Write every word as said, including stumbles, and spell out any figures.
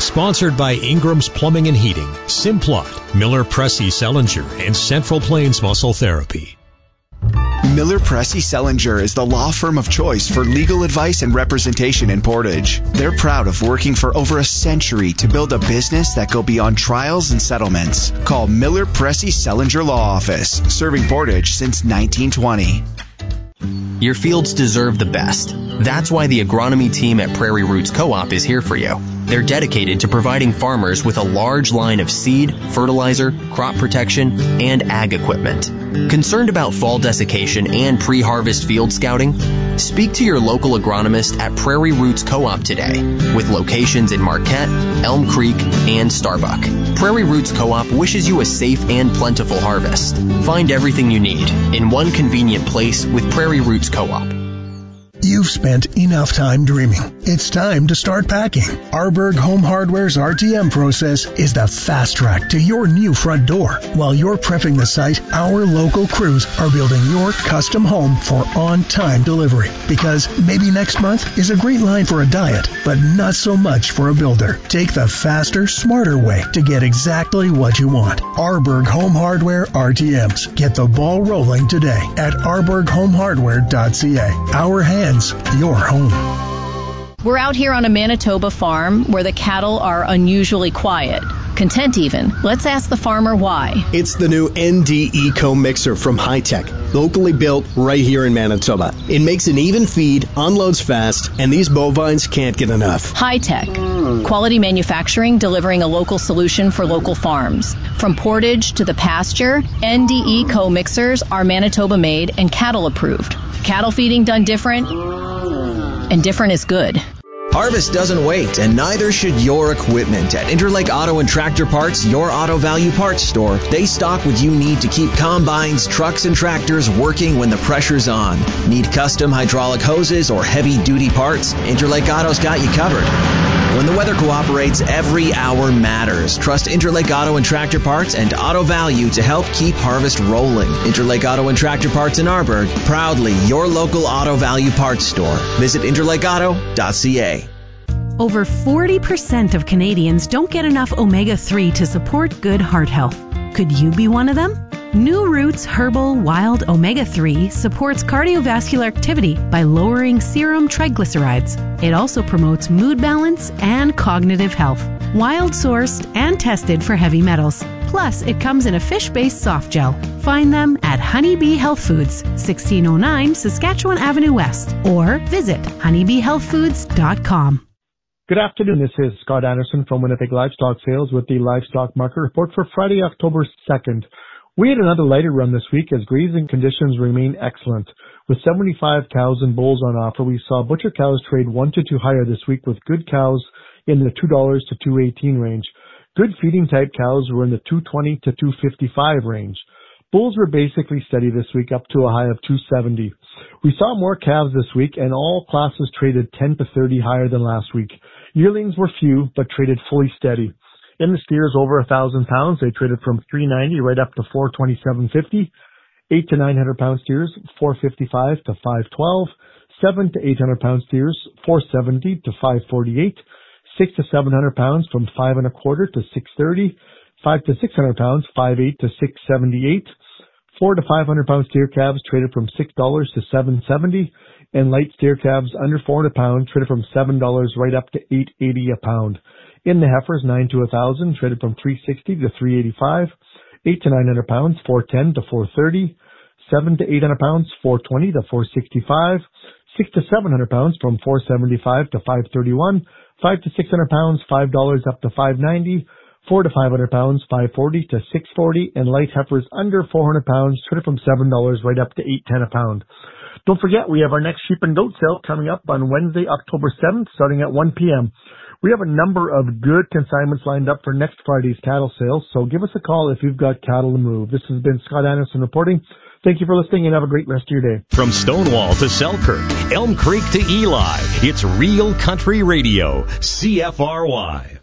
Sponsored by Ingram's Plumbing and Heating, Simplot, Miller Pressey Sellinger, and Central Plains Muscle Therapy. Miller Pressey Sellinger is the law firm of choice for legal advice and representation in Portage. They're proud of working for over a century to build a business that go beyond trials and settlements. Call Miller Pressey Sellinger Law Office, serving Portage since nineteen twenty. Your fields deserve the best. That's why the agronomy team at Prairie Roots Co-op is here for you. They're dedicated to providing farmers with a large line of seed, fertilizer, crop protection, and ag equipment. Concerned about fall desiccation and pre-harvest field scouting? Speak to your local agronomist at Prairie Roots Co-op today, with locations in Marquette, Elm Creek, and Starbuck. Prairie Roots Co-op wishes you a safe and plentiful harvest. Find everything you need in one convenient place with Prairie Roots Co-op. You've spent enough time dreaming. It's time to start packing. Arborg Home Hardware's R T M process is the fast track to your new front door. While you're prepping the site, our local crews are building your custom home for on-time delivery. Because maybe next month is a great line for a diet, but not so much for a builder. Take the faster, smarter way to get exactly what you want. Arborg Home Hardware R T Ms. Get the ball rolling today at arborg home hardware dot c a. Our hands, your home. We're out here on a Manitoba farm where the cattle are unusually quiet, content even. Let's ask the farmer why. It's the new N D Eco Mixer from Hi-Tech, locally built right here in Manitoba. It makes an even feed, unloads fast, and these bovines can't get enough. Hi-Tech, quality manufacturing delivering a local solution for local farms. From Portage to the pasture, N D Eco Mixers are Manitoba made and cattle approved. Cattle feeding done different, and different is good. Harvest doesn't wait, and neither should your equipment. At Interlake Auto and Tractor Parts, your auto value parts store, they stock what you need to keep combines, trucks, and tractors working when the pressure's on. Need custom hydraulic hoses or heavy-duty parts? Interlake Auto's got you covered. When the weather cooperates, every hour matters. Trust Interlake Auto and Tractor Parts and Auto Value to help keep harvest rolling. Interlake Auto and Tractor Parts in Arborg, proudly your local auto value parts store. Visit interlake auto dot c a. Over forty percent of Canadians don't get enough omega three to support good heart health. Could you be one of them? New Roots Herbal Wild Omega three supports cardiovascular activity by lowering serum triglycerides. It also promotes mood balance and cognitive health. Wild sourced and tested for heavy metals. Plus, it comes in a fish-based soft gel. Find them at Honeybee Health Foods, sixteen oh nine Saskatchewan Avenue West, or visit honeybee health foods dot com. Good afternoon. This is Scott Anderson from Winnipeg Livestock Sales with the Livestock Market Report for Friday, October second. We had another lighter run this week as grazing conditions remain excellent. With seventy-five cows and bulls on offer, we saw butcher cows trade one to two higher this week, with good cows in the two dollars to two eighteen range. Good feeding type cows were in the two twenty to two fifty-five range. Bulls were basically steady this week, up to a high of two seventy. We saw more calves this week, and all classes traded ten to thirty higher than last week. Yearlings were few, but traded fully steady. In the steers over a thousand pounds, they traded from three ninety right up to four twenty-seven fifty. Eight to nine hundred pound steers, four fifty-five to five twelve. Seven to eight hundred pound steers, four seventy to five forty-eight. Six to seven hundred pounds from five and a quarter to six thirty. Five to six hundred pounds, five eight to six seventy-eight. Four to five hundred pound steer calves traded from six dollars to seven seventy. And light steer calves under four hundred pounds traded from seven dollars right up to eight eighty a pound. In the heifers, nine to one thousand traded from three sixty to three eighty-five. eight to nine hundred pounds, four ten to four thirty. seven to eight hundred pounds, four twenty to four sixty-five. six to seven hundred pounds from four seventy-five to five thirty-one. five to six hundred pounds, five dollars up to five ninety. four to five hundred pounds, five forty to six forty. And light heifers under four hundred pounds traded from seven dollars right up to eight ten a pound. Don't forget, we have our next sheep and goat sale coming up on Wednesday, October seventh, starting at one p.m. We have a number of good consignments lined up for next Friday's cattle sales, so give us a call if you've got cattle to move. This has been Scott Anderson reporting. Thank you for listening and have a great rest of your day. From Stonewall to Selkirk, Elm Creek to Eli, it's Real Country Radio, C F R Y.